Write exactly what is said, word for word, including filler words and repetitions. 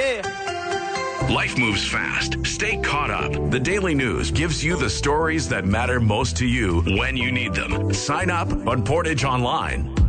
Yeah. Life moves fast. Stay caught up. The Daily News gives you the stories that matter most to you when you need them. Sign up on Portage Online.